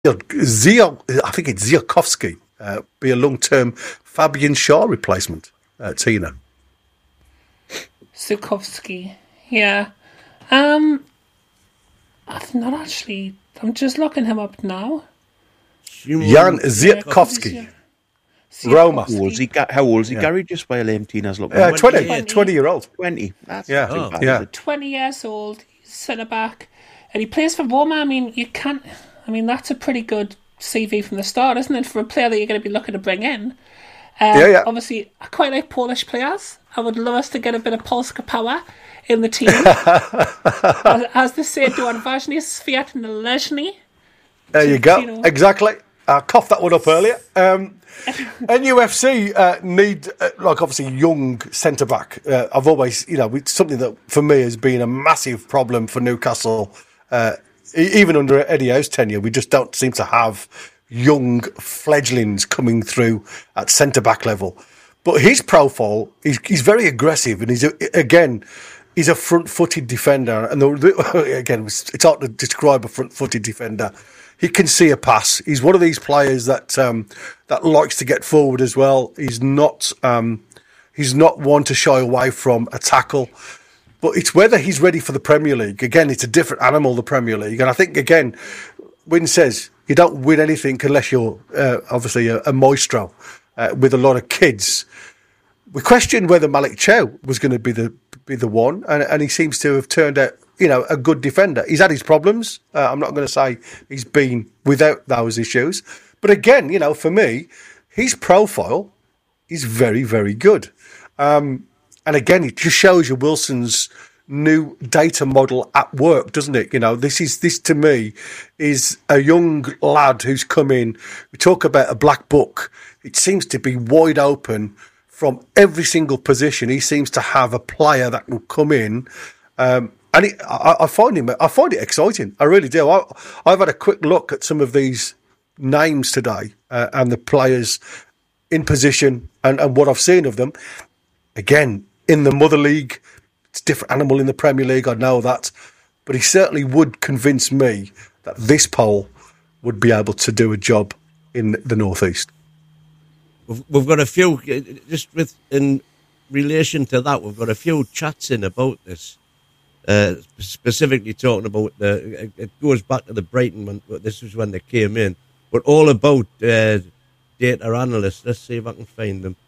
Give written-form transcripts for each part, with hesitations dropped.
I think it's Ziakovsky, be a long-term Fabian Schär replacement, Tina. Ziakovsky, yeah. I've not actually. I'm just looking him up now. Jan Ziakovsky. Roma. How old is he? Gary, just while Tina's looking. 20-year-old. 20. That's yeah. not too bad, yeah. 20 years old. He's centre back, and he plays for Roma. I mean, you can't. I mean, that's a pretty good CV from the start, isn't it, for a player that you're going to be looking to bring in? Yeah. Obviously, I quite like Polish players. I would love us to get a bit of Polska power in the team. as they say, do odważnie Swiat należny. There you go. Exactly. I coughed that one up earlier. NUFC need, obviously, young centre-back. I've always, it's something that, for me, has been a massive problem for Newcastle. Even under Eddie Howe's tenure, we just don't seem to have young fledglings coming through at centre-back level. But his profile, he's very aggressive, and he's a front-footed defender. And again, it's hard to describe a front-footed defender. He can see a pass. He's one of these players that likes to get forward as well. He's not one to shy away from a tackle. But it's whether he's ready for the Premier League. Again, it's a different animal, the Premier League. And I think, again, Wynne says you don't win anything unless you're obviously a maestro with a lot of kids. We questioned whether Malik Chow was going to be the one, and he seems to have turned out, a good defender. He's had his problems. I'm not going to say he's been without those issues. But again, for me, his profile is very, very good. And again, it just shows you Wilson's new data model at work, doesn't it? This to me is a young lad who's come in. We talk about a black book. It seems to be wide open from every single position. He seems to have a player that will come in. And I find it exciting. I really do. I've had a quick look at some of these names today and the players in position and what I've seen of them. Again, in the Mother League, it's a different animal in the Premier League, I know that. But he certainly would convince me that this poll would be able to do a job in the North East. We've got a few, in relation to that, we've got a few chats in about this. Specifically talking about it goes back to the Brighton one. This was when they came in, but all about data analysts. Let's see if I can find them.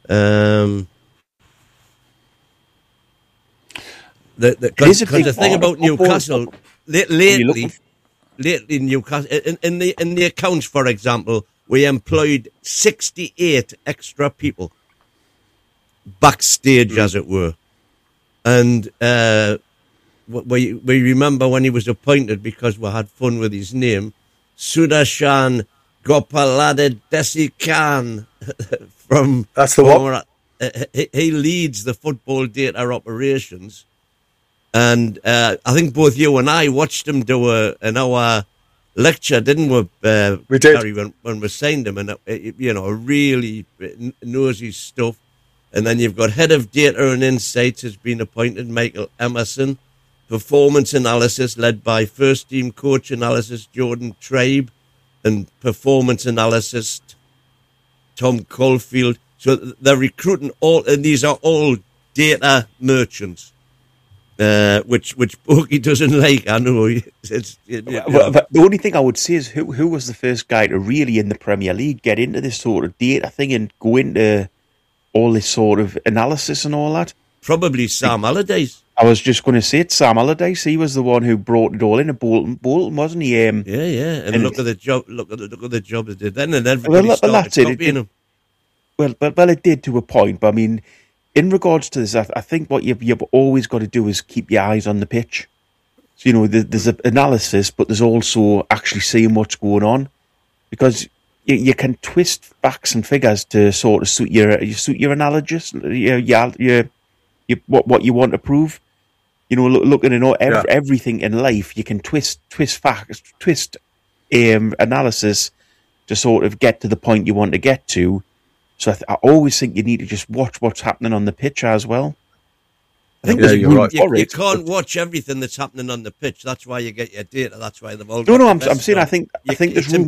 Because the thing about Newcastle lately Newcastle in the accounts, for example, we employed 68 extra people backstage, as it were, and. We remember when he was appointed, because we had fun with his name, Sudarshan Gopalade Desikan from... That's the one. He leads the football data operations. And I think both you and I watched him do an hour lecture, didn't we? We did. Gary, when we signed him, and really knows his stuff. And then you've got head of data and insights has been appointed, Michael Emerson. Performance analysis led by first team coach analysis Jordan Tribe, and performance analysis Tom Caulfield. So they're recruiting and these are all data merchants, which Bogey doesn't like. I know. The only thing I would say is who was the first guy to really in the Premier League get into this sort of data thing and go into all this sort of analysis and all that? Probably Sam Allardyce. I was just going to say it, Sam Allardyce. He was the one who brought it all in at Bolton, wasn't he? Yeah. And look at the job. Look at the job they did then, and everybody started copying him. Well, it did to a point. But I mean, in regards to this, I think what you've always got to do is keep your eyes on the pitch. So there's an analysis, but there's also actually seeing what's going on, because you can twist facts and figures to sort of suit your analogist, what you want to prove. Looking at everything in life, you can twist facts, twist analysis to sort of get to the point you want to get to. So I always think you need to just watch what's happening on the pitch as well. I think Yeah, there's you're room right. for You it. can't watch everything that's happening on the pitch. That's why you get your data. That's why they've all. No, got no, the I'm best saying I stuff. think there's It's room